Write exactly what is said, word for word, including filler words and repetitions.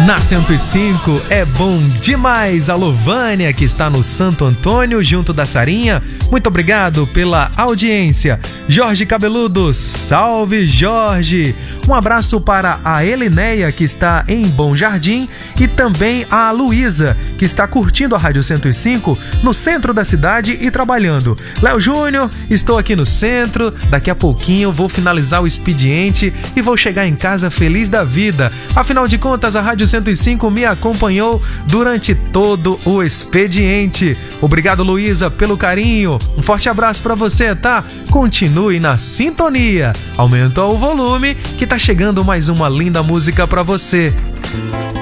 Na cento e cinco é bom demais. Alô, Vânia, que está no Santo Antônio, junto da Sarinha. Muito obrigado pela audiência. Jorge Cabeludo, salve Jorge. Um abraço para a Elinéia, que está em Bom Jardim, e também a Luísa, que está curtindo a Rádio cento e cinco no centro da cidade e trabalhando. Léo Júnior, estou aqui no centro. Daqui a pouquinho vou finalizar o expediente e vou chegar em casa feliz da vida. Afinal de contas, a Rádio cento e cinco me acompanhou durante todo o expediente. Obrigado, Luísa, pelo carinho. Um forte abraço para você, tá? Continue na sintonia. Aumenta o volume que tá chegando mais uma linda música para você.